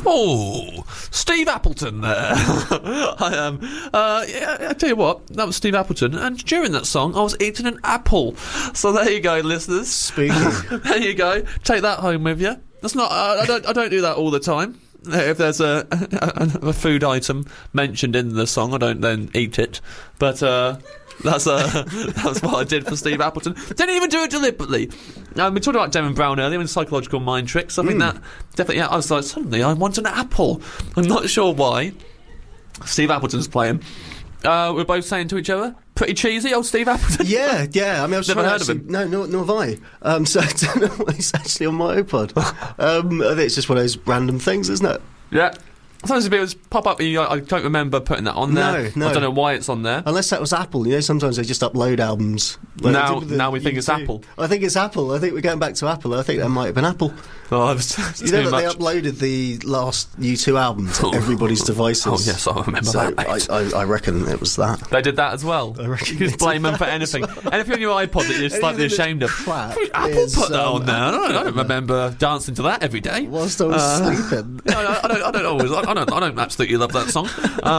Oh, Steve Appleton there. I tell you what, that was Steve Appleton, and during that song I was eating an apple. So there you go, listeners. Spooky. There you go. Take that home with you. That's not. I don't do that all the time. If there's a food item mentioned in the song, I don't then eat it. But that's what I did for Steve Appleton. Didn't even do it deliberately. We talked about Devin Brown earlier and psychological mind tricks. I think that definitely. Yeah, I was like, suddenly I want an apple. I'm not sure why. Steve Appleton's playing. We're both saying to each other, pretty cheesy, old Steve Appleton. Yeah. I mean, I've never heard of him. No, nor have I. So I don't know what he's actually on my iPod. I think it's just one of those random things, isn't it? Yeah. Sometimes it pop up. I don't remember putting that on there. No. I don't know why it's on there. Unless that was Apple. You know, sometimes they just upload albums. Now we think it's Apple. I think it's Apple. I think we're going back to Apple. I think that might have been Apple. Oh, you know that they uploaded the last U2 album to everybody's devices. Oh yes, I remember that. Mate. I reckon it was that. They did that as well. I reckon you just blame them for anything. Anything on your iPod that you're slightly ashamed of. Apple put that on there. I don't remember dancing to that every day. Whilst I was sleeping. I don't always. I don't absolutely love that song.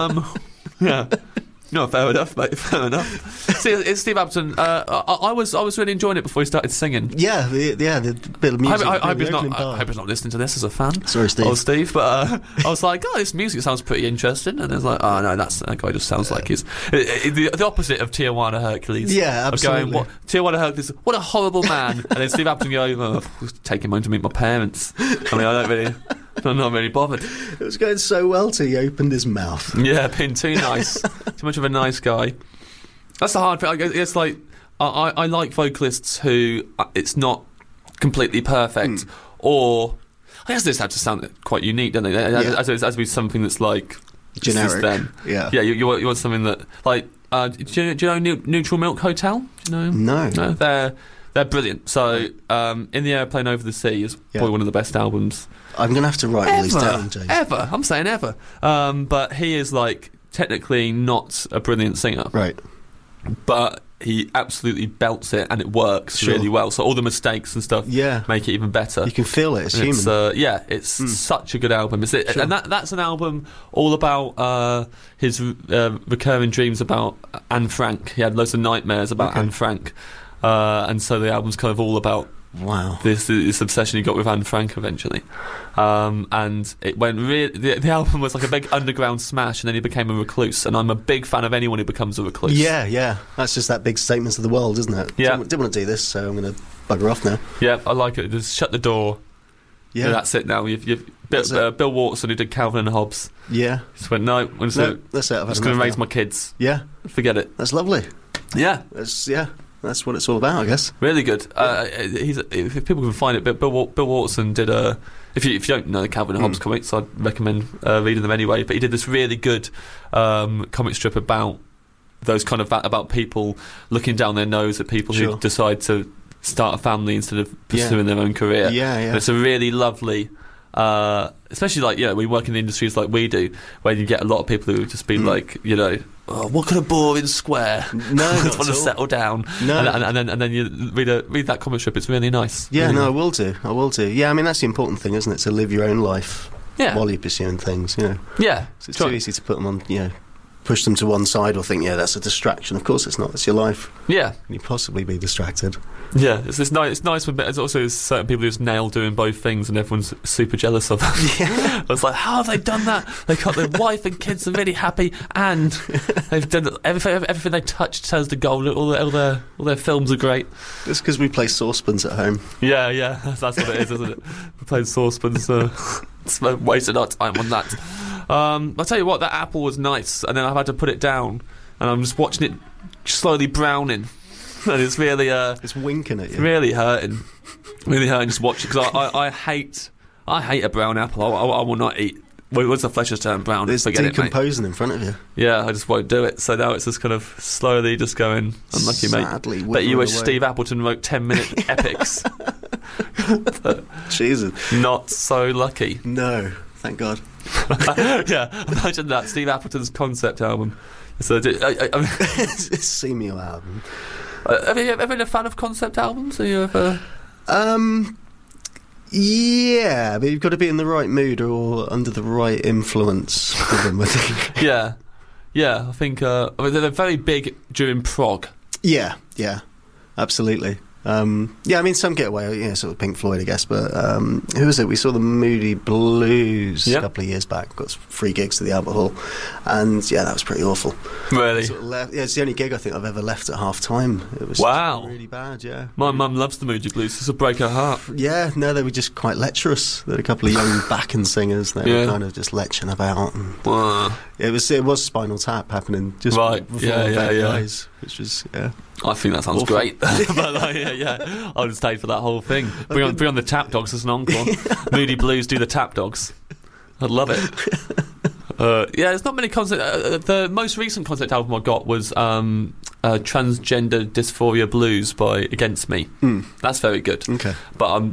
Yeah. No, fair enough, mate. Fair enough. See, it's Steve Appleton. I was really enjoying it before he started singing. Yeah, the bit of music. I hope he's not listening to this as a fan. Sorry, Steve. Oh, Steve. But I was like, oh, this music sounds pretty interesting. And it's like, oh no, that guy just sounds like he's the opposite of Tijuana Hercules. Yeah, absolutely. Going, Tijuana Hercules, what a horrible man. And then Steve Appleton going, take him home to meet my parents. I mean, I'm not really bothered. It was going so well till he opened his mouth. Yeah, being too nice. Too much of a nice guy. That's the hard thing. It's like, I like vocalists who it's not completely perfect. Or, I guess this has to sound quite unique, don't they? As to be something that's like generic. Them. Yeah. Yeah, you want something that, like, do you know Neutral Milk Hotel? Do you know? No. They're brilliant. So, In the Airplane Over the Sea is probably one of the best albums. I'm going to have to write all these down, James. Ever. I'm saying ever. But he is, like, technically not a brilliant singer. Right. But he absolutely belts it and it works really well. So all the mistakes and stuff make it even better. You can feel it. It's human. It's such a good album. And that's an album all about his recurring dreams about Anne Frank. He had loads of nightmares about Anne Frank. And so the album's kind of all about this obsession he got with Anne Frank eventually. And it went the album was like a big underground smash, and then he became a recluse, and I'm a big fan of anyone who becomes a recluse. Yeah. That's just that big statement of the world, isn't it? Yeah. Didn't want to do this, so I'm going to bugger off now. Yeah, I like it. Just shut the door. Yeah. That's it now. You've Bill Watson, who did Calvin and Hobbes. Yeah. Just went, no, that's it. I'm just going to raise my kids. Yeah. Forget it. That's lovely. Yeah. That's what it's all about, I guess. Really good. If people can find it, Bill Watson did a... If you don't know the Calvin and Hobbes comics, I'd recommend reading them anyway. But he did this really good comic strip about those kind of... about people looking down their nose at people who decide to start a family instead of pursuing their own career. Yeah. And it's a really lovely... especially like we work in the industries like we do, where you get a lot of people who just be like, what kind of boring square? No, I just want to settle down. No, and then you read that comic strip. It's really nice. Yeah, really nice. I will do. Yeah, I mean that's the important thing, isn't it? To live your own life while you're pursuing things. Yeah, so it's too easy to put them on. Push them to one side or think, that's a distraction. Of course it's not. It's your life. Yeah. Can you possibly be distracted? Yeah, it's nice. It's nice when there's also certain people who just nail doing both things, and everyone's super jealous of them. Yeah. It's like, how have they done that? They got their wife and kids are really happy, and they've done everything they touch turns to gold. All their films are great. It's because we play saucepans at home. Yeah, that's what it is, isn't it? We play saucepans. Wasted our time on that. I'll tell you what, that apple was nice, and then I've had to put it down, and I'm just watching it slowly browning, and it's really it's winking at you. Really hurting just watching, because I hate a brown apple. I will not eat. Once the flesh has turned brown, it's decomposing in front of you. Yeah, I just won't do it. So now it's just kind of slowly just going, unlucky sadly, mate. Bet you wish Steve Appleton wrote 10-minute epics. Jesus. Not so lucky. No, thank God. Yeah, imagine that, Steve Appleton's concept album. So, Senior album. Have you ever been a fan of concept albums? Have you ever? Yeah, but you've got to be in the right mood or under the right influence for them, I think. Yeah, I think they're very big during prog. Yeah, absolutely. I mean, some get away, sort of Pink Floyd, I guess, but who was it? We saw the Moody Blues a couple of years back, got 3 gigs to the Albert Hall, and that was pretty awful. Really? Sort of it's the only gig I think I've ever left at half time. It was really bad, yeah. My mum loves the Moody Blues, this will break her heart. Yeah, no, they were just quite lecherous. They had a couple of young backing singers, they were kind of just leching about. And it was Spinal Tap happening just before guys, which was, I think that sounds great. But I would have stayed for that whole thing. Bring on the Tap Dogs as an encore. Moody Blues do the Tap Dogs. I'd love it. There's not many concept. The most recent concept album I got was Transgender Dysphoria Blues by Against Me. That's very good. Okay, but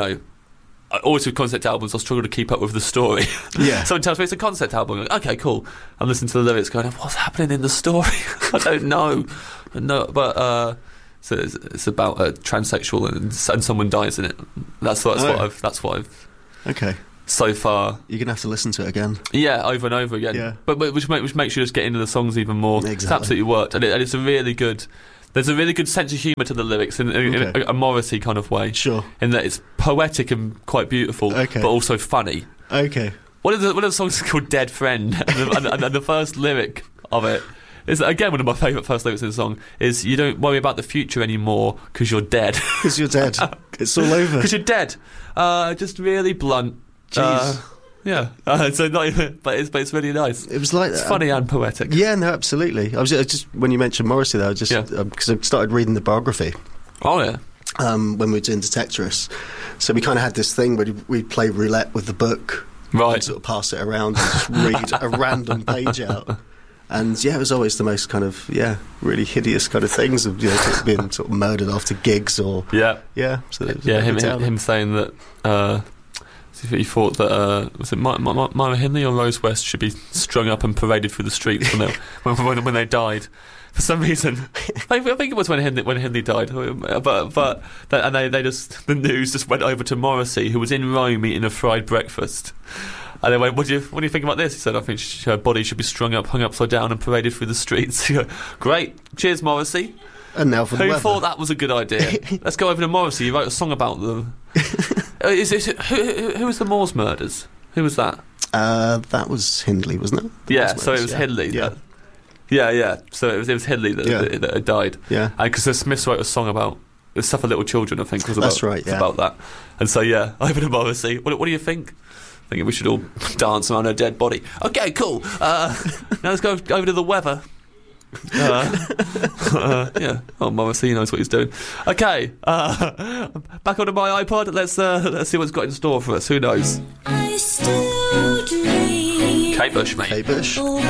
I always with concept albums, I struggle to keep up with the story. Yeah. Someone tells me it's a concept album. I'm like, okay, cool. I'm listening to the lyrics, going, what's happening in the story? I don't know. But so it's about a transsexual and someone dies in it. That's what I've. Okay. So far, you're gonna have to listen to it again. Yeah, over and over again. Yeah. But which makes you just get into the songs even more. Exactly. It's absolutely worked, and it's a really good. There's a really good sense of humour to the lyrics in a Morrissey kind of way. Sure. In that it's poetic and quite beautiful, but also funny. Okay. One of the songs is called Dead Friend, and the first lyric of it is, again, one of my favourite first lyrics in the song, is you don't worry about the future anymore because you're dead. Because you're dead. It's all over. Because you're dead. Just really blunt. Jeez. So not even, but it's really nice. It was like it's funny and poetic. Yeah, no, absolutely. I was just when you mentioned Morrissey, though, because I started reading the biography. Oh yeah. When we were doing Detectorists, so we kind of had this thing where we'd play roulette with the book, right? And sort of pass it around and just read a random page out. And it was always the most kind of really hideous kind of things of being sort of murdered after gigs or So him saying that. He thought that was it Myra Hindley or Rose West should be strung up and paraded through the streets when they died. For some reason, I think it was when Hindley died. But they just, the news just went over to Morrissey, who was in Rome eating a fried breakfast. And they went, what do you think about this? He said, I think her body should be strung up, hung upside down, and paraded through the streets. Great, cheers, Morrissey. And now for the Who weather. thought that was a good idea? Let's go over to Morrissey. He wrote a song about them. Who was the Moors murders? Who was that? That was Hindley, wasn't it? So it was Hindley. Yeah. So it was Hindley that had died. Yeah. Because the Smiths wrote a song about the stuff for little children. I think was about. That's right. Yeah. About that. And so over to Morrissey. What do you think? I think we should all dance around her dead body. Okay, cool. Now let's go over to the weather. Morrissey knows what he's doing. Okay, back onto my iPod. Let's see what's got in store for us. Who knows? I still dream. Kate Bush, mate. Kate Bush.